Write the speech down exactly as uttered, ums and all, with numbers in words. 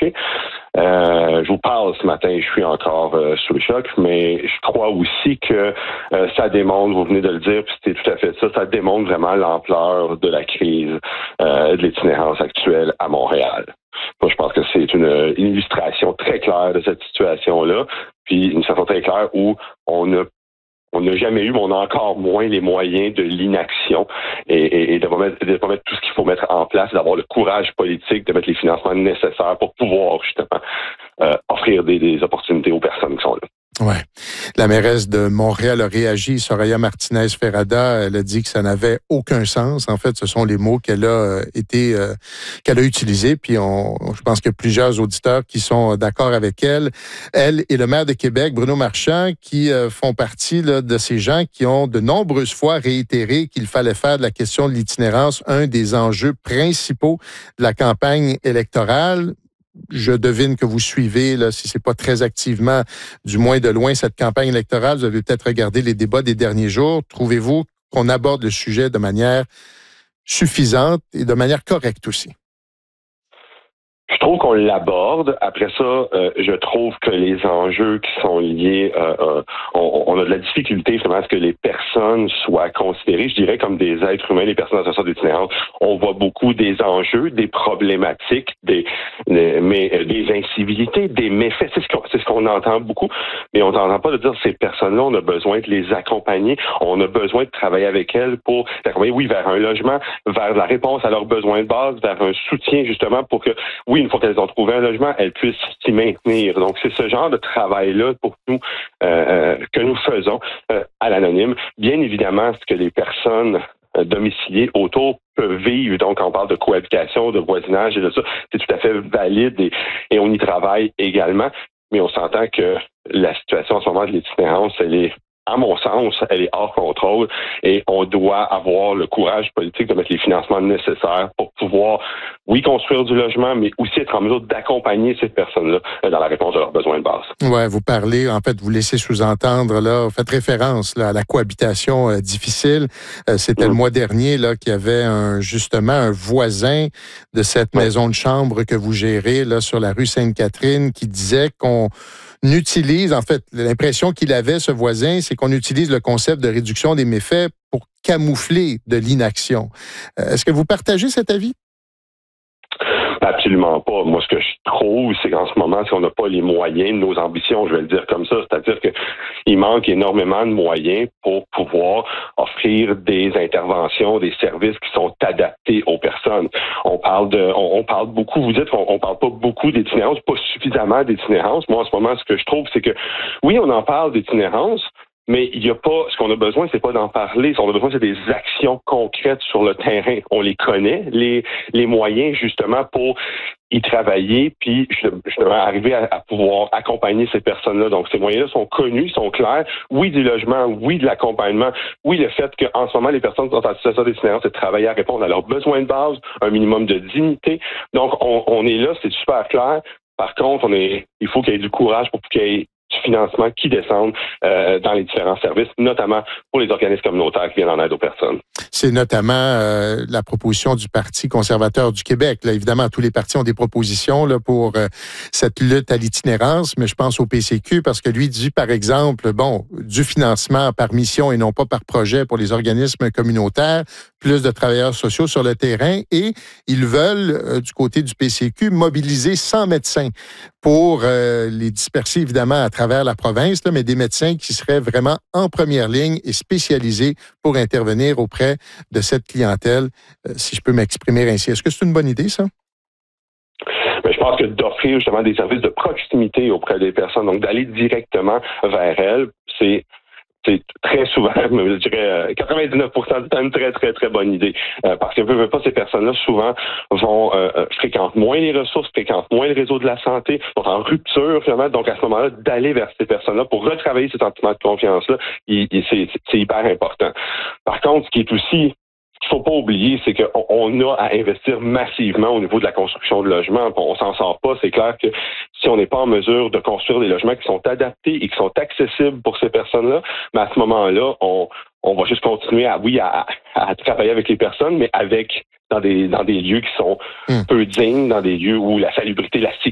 marché. Euh, je vous parle ce matin, je suis encore euh, sous le choc, mais je crois aussi que euh, ça démontre, vous venez de le dire, puis c'était tout à fait ça, ça démontre vraiment l'ampleur de la crise euh, de l'itinérance actuelle à Montréal. Moi, je pense que c'est une, une illustration très claire de cette situation-là, puis une situation très claire où on a On n'a jamais eu, mais on a encore moins les moyens de l'inaction et, et, et de, pas mettre, de pas mettre tout ce qu'il faut mettre en place, d'avoir le courage politique de mettre les financements nécessaires pour pouvoir justement euh, offrir des, des opportunités aux personnes qui sont là. Ouais. La mairesse de Montréal a réagi, Soraya Martinez-Ferrada, elle a dit que ça n'avait aucun sens. En fait, ce sont les mots qu'elle a été, euh, qu'elle a utilisés. Puis on, je pense qu'il y a plusieurs auditeurs qui sont d'accord avec elle. Elle et le maire de Québec, Bruno Marchand, qui euh, font partie là, de ces gens qui ont de nombreuses fois réitéré qu'il fallait faire de la question de l'itinérance un des enjeux principaux de la campagne électorale. Je devine que vous suivez, là, si c'est pas très activement, du moins de loin, cette campagne électorale. Vous avez peut-être regardé les débats des derniers jours. Trouvez-vous qu'on aborde le sujet de manière suffisante et de manière correcte aussi? Je trouve qu'on l'aborde. Après ça, euh, je trouve que les enjeux qui sont liés, euh, euh, on, on a de la difficulté justement à ce que les personnes soient considérées, je dirais, comme des êtres humains, les personnes en situation d'itinérance. On voit beaucoup des enjeux, des problématiques, des, des mais des incivilités, des méfaits. C'est ce qu'on, c'est ce qu'on entend beaucoup, mais on n'entend pas de dire ces personnes-là, on a besoin de les accompagner, on a besoin de travailler avec elles pour accompagner, oui, vers un logement, vers la réponse à leurs besoins de base, vers un soutien justement pour que, oui, une fois qu'elles ont trouvé un logement, elles puissent s'y maintenir. Donc, c'est ce genre de travail-là pour nous euh, que nous faisons euh, à l'anonyme. Bien évidemment, ce que les personnes euh, domiciliées autour peuvent vivre, donc on parle de cohabitation, de voisinage et de ça, c'est tout à fait valide et, et on y travaille également. Mais on s'entend que la situation en ce moment de l'itinérance, elle est, à mon sens, elle est hors contrôle et on doit avoir le courage politique de mettre les financements nécessaires pour pouvoir, oui, construire du logement, mais aussi être en mesure d'accompagner ces personnes-là dans la réponse à leurs besoins de base. Ouais, vous parlez, en fait, vous laissez sous-entendre, là, vous faites référence là, à la cohabitation euh, difficile. Euh, c'était mmh. le mois dernier là qu'il y avait un, justement un voisin de cette ouais. maison de chambre que vous gérez là sur la rue Sainte-Catherine qui disait qu'on utilise, en fait, l'impression qu'il avait, ce voisin, c'est qu'on utilise le concept de réduction des méfaits pour camoufler de l'inaction. Euh, est-ce que vous partagez cet avis? Absolument pas. Moi, ce que je trouve, c'est qu'en ce moment, si on n'a pas les moyens de nos ambitions, je vais le dire comme ça, c'est-à-dire qu'il manque énormément de moyens pour pouvoir offrir des interventions, des services qui sont adaptés aux personnes. On parle de, on, on parle beaucoup, vous dites qu'on on parle pas beaucoup d'itinérance, pas suffisamment d'itinérance. Moi, en ce moment, ce que je trouve, c'est que, oui, on en parle d'itinérance, mais il n'y a pas, ce qu'on a besoin, c'est pas d'en parler. Ce qu'on a besoin, c'est des actions concrètes sur le terrain. On les connaît, les, les moyens, justement, pour y travailler, puis justement arriver à, à pouvoir accompagner ces personnes-là. Donc, ces moyens-là sont connus, sont clairs. Oui, du logement, oui, de l'accompagnement. Oui, le fait qu'en ce moment, les personnes qui sont en situation d'itinérance, c'est de travailler à répondre à leurs besoins de base, un minimum de dignité. Donc, on, on est là, c'est super clair. Par contre, on est, il faut qu'il y ait du courage pour qu'il y ait du financement qui descendent euh, dans les différents services, notamment pour les organismes communautaires qui viennent en aide aux personnes. C'est notamment euh, la proposition du Parti conservateur du Québec. Là, évidemment, tous les partis ont des propositions là, pour euh, cette lutte à l'itinérance, mais je pense au P C Q parce que lui dit, par exemple, bon, du financement par mission et non pas par projet pour les organismes communautaires, plus de travailleurs sociaux sur le terrain et ils veulent, euh, du côté du P C Q, mobiliser cent médecins pour euh, les disperser, évidemment, à travers la province, là, mais des médecins qui seraient vraiment en première ligne et spécialisés pour intervenir auprès de cette clientèle, euh, si je peux m'exprimer ainsi. Est-ce que c'est une bonne idée, ça? Mais je pense que d'offrir justement des services de proximité auprès des personnes, donc d'aller directement vers elles, c'est c'est très souvent, je dirais quatre-vingt-dix-neuf pour cent du temps, une très, très, très bonne idée. Euh, parce que peu pas, ces personnes-là, souvent, vont euh, fréquentent moins les ressources, fréquentent moins le réseau de la santé, sont en rupture, finalement. Donc, à ce moment-là, d'aller vers ces personnes-là pour retravailler ce sentiment de confiance-là, il, il, c'est, c'est hyper important. Par contre, ce qui est aussi Ce qu'il ne faut pas oublier, c'est qu'on on a à investir massivement au niveau de la construction de logements. On ne s'en sort pas. C'est clair que si on n'est pas en mesure de construire des logements qui sont adaptés et qui sont accessibles pour ces personnes-là, mais à ce moment-là, on, on va juste continuer à, oui, à, à travailler avec les personnes, mais avec dans des dans des lieux qui sont mmh. peu dignes, dans des lieux où la salubrité, la sécurité